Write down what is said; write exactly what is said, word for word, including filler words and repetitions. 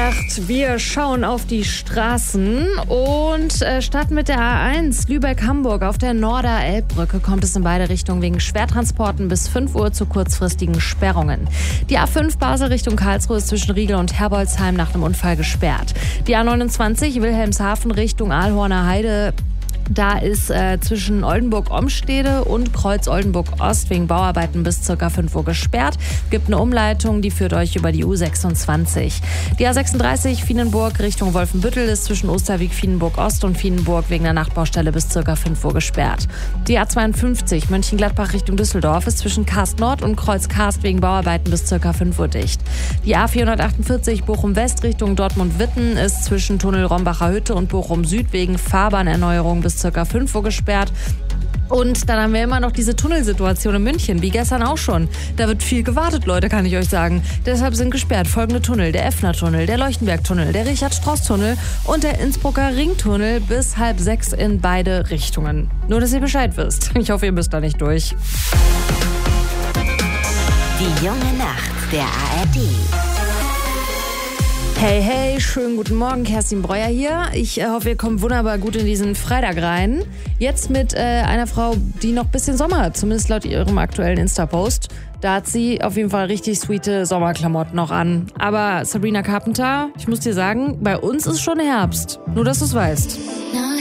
acht. Wir schauen auf die Straßen und äh, starten mit der A eins Lübeck-Hamburg. Auf der Norder-Elbbrücke kommt es in beide Richtungen wegen Schwertransporten bis fünf Uhr zu kurzfristigen Sperrungen. Die A fünf Basel Richtung Karlsruhe ist zwischen Riegel und Herbolzheim nach einem Unfall gesperrt. Die A neunundzwanzig Wilhelmshaven Richtung Aalhorner Heide. Da ist äh, zwischen Oldenburg-Omstede und Kreuz-Oldenburg-Ost wegen Bauarbeiten bis ca. fünf Uhr gesperrt. Gibt eine Umleitung, die führt euch über die U sechsundzwanzig. Die A sechsunddreißig Vienenburg Richtung Wolfenbüttel ist zwischen Osterwieck-Vienenburg-Ost und Vienenburg wegen der Nachtbaustelle bis ca. fünf Uhr gesperrt. Die A zweiundfünfzig Mönchengladbach Richtung Düsseldorf ist zwischen Karst-Nord und Kreuz-Karst wegen Bauarbeiten bis ca. fünf Uhr dicht. Die A vierhundertachtundvierzig Bochum-West Richtung Dortmund-Witten ist zwischen Tunnel Rombacher Hütte und Bochum-Süd wegen Fahrbahnerneuerung bis circa fünf Uhr gesperrt. Und dann haben wir immer noch diese Tunnelsituation in München, wie gestern auch schon. Da wird viel gewartet, Leute, kann ich euch sagen. Deshalb sind gesperrt folgende Tunnel: der Effner-Tunnel, der Leuchtenberg-Tunnel, der Richard-Strauss-Tunnel und der Innsbrucker Ringtunnel bis halb sechs in beide Richtungen. Nur, dass ihr Bescheid wisst. Ich hoffe, ihr müsst da nicht durch. Die junge Nacht der A R D. Hey, hey, schönen guten Morgen, Kerstin Breuer hier. Ich äh, hoffe, ihr kommt wunderbar gut in diesen Freitag rein. Jetzt mit äh, einer Frau, die noch ein bisschen Sommer hat, zumindest laut ihrem aktuellen Insta-Post. Da hat sie auf jeden Fall richtig sweete Sommerklamotten noch an. Aber Sabrina Carpenter, ich muss dir sagen, bei uns ist schon Herbst. Nur, dass du es weißt. Now